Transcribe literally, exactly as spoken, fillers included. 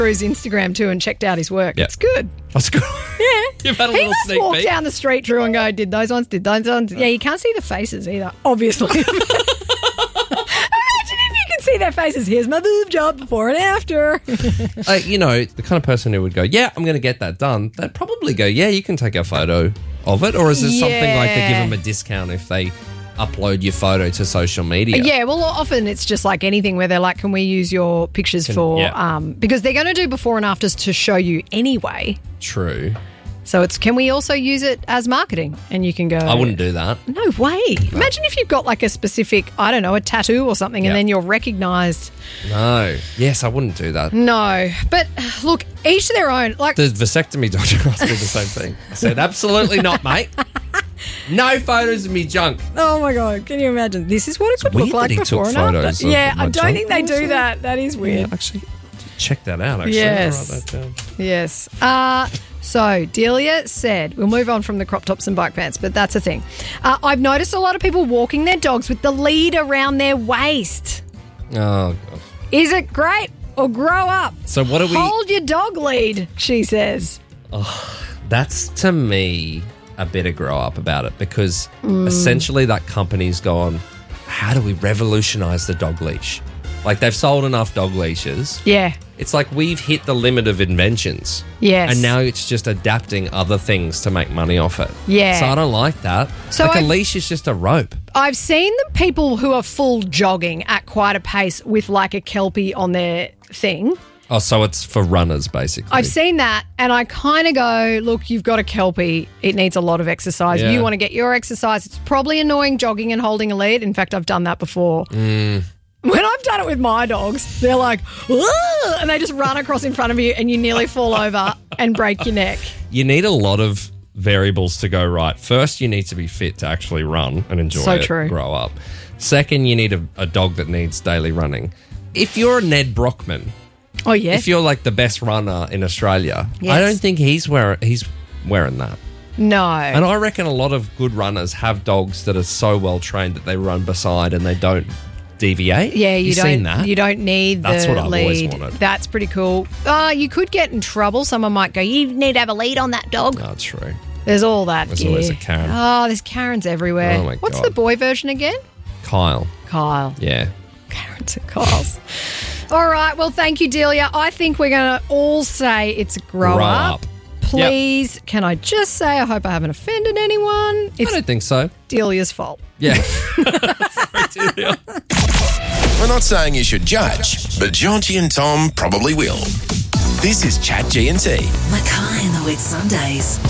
his Instagram too and checked out his work. Yeah. It's good. That's good. Yeah. You've had a he little must sneak walk peek. down the street, Drew, and go, did those ones, did those ones. Yeah, you can't see the faces either, obviously. Imagine if you can see their faces. Here's my boob job before and after. Uh, you know, the kind of person who would go, yeah, I'm going to get that done. They'd probably go, yeah, you can take a photo of it. Or is it something like they give Yeah. them a discount if they upload your photo to social media? Yeah, well, often it's just like anything where they're like, can we use your pictures for, yeah. um, because they're going to do before and afters to show you anyway. True. So it's, can we also use it as marketing? And you can go, I wouldn't do that. no way. Imagine if you've got like a specific, I don't know, a tattoo or something, and Yeah. then you're recognised. No. Yes, I wouldn't do that. No. But look, each to their own. Like, The vasectomy doctor asked me the same thing. I said, absolutely not, mate. No photos of me junk. oh my God, can you imagine? This is what it could weird look like that he before took and after. photos of Yeah, my I don't junk. think they do that. That is weird. Actually, check that out, actually. Yes. I'll write that down. Yes. Uh, so, Delia said, we'll move on from the crop tops and bike pants, but that's a thing. Uh, I've noticed a lot of people walking their dogs with the lead around their waist. Oh, God. Is it great or grow up? So what do we... Hold your dog lead, she says. That's, to me, a bit of grow up about it because essentially that company's gone, how do we revolutionise the dog leash? Like, they've sold enough dog leashes. Yeah. It's like we've hit the limit of inventions. Yes. And now it's just adapting other things to make money off it. Yeah. So I don't like that. So like, a I've- leash is just a rope. I've seen the people who are full jogging at quite a pace with like a Kelpie on their thing. Oh, so it's for runners, basically. I've seen that and I kind of go, look, you've got a Kelpie. It needs a lot of exercise. Yeah. You want to get your exercise. It's probably annoying jogging and holding a lead. In fact, I've done that before. Mm. When I've done it with my dogs, they're like, "Whoa," and they just run across in front of you and you nearly fall over and break your neck. You need a lot of variables to go right. First, you need to be fit to actually run and enjoy So it, true. grow up. Second, you need a, a dog that needs daily running. If you're a Ned Brockman, Oh, yeah. if you're like the best runner in Australia, Yes. I don't think he's wearing he's wearing that. No. And I reckon a lot of good runners have dogs that are so well trained that they run beside and they don't deviate. Yeah, you, You've don't. seen that? You don't need the That's what I've lead. always wanted. That's pretty cool. Uh, you could get in trouble. Someone might go, "You need to have a lead on that dog." No, it's true. There's all that. There's gear. always a Karen. Oh, there's Karens everywhere. Oh, my What's God. the boy version again? Kyle. Kyle. Yeah. Karens and Kyles. All right. Well, thank you, Delia. I think we're going to all say it's a grow, Grow up. up. Please, can I just say I hope I haven't offended anyone? I It's don't think so. Delia's fault. Yeah. Sorry, Delia. We're not saying you should judge, but Jonty and Tom probably will. This is Chat G and T. Mackay in the Whit Sundays.